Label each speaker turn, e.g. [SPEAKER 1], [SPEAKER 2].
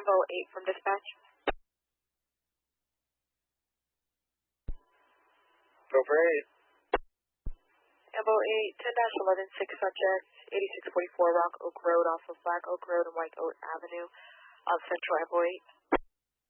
[SPEAKER 1] Ambo 8 from dispatch.
[SPEAKER 2] Go for 8.
[SPEAKER 1] Ambo 8, 10-11, 6 subjects, 8644 Rock Oak Road off of Black Oak Road and White Oak Avenue on Central Ambo 8.